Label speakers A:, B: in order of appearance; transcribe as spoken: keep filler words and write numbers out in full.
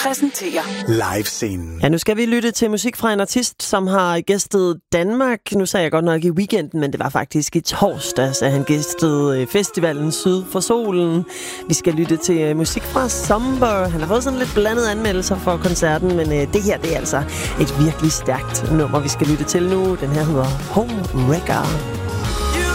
A: præsenterer
B: Live-scenen.
C: Ja, nu skal vi lytte til musik fra en artist, som har gæstet Danmark. Nu sagde jeg godt nok i weekenden, men det var faktisk i torsdags, at han gæstede festivalen Syd for Solen. Vi skal lytte til musik fra Somber. Han har fået sådan lidt blandede anmeldelser for koncerten, men det her, det er altså et virkelig stærkt nummer, vi skal lytte til nu. Den her hedder Home Wrecker.